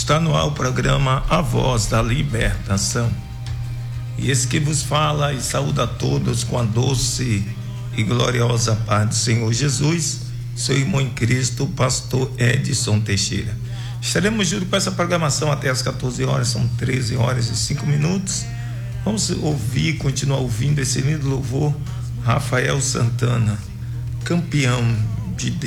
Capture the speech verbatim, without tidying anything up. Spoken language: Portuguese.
Está no ar o programa A Voz da Libertação. E esse que vos fala e saúda a todos com a doce e gloriosa paz do Senhor Jesus, seu irmão em Cristo, pastor Edson Teixeira. Estaremos juntos com essa programação até as quatorze horas, são treze horas e cinco minutos. Vamos ouvir, continuar ouvindo esse lindo louvor, Rafael Santana, campeão de Deus.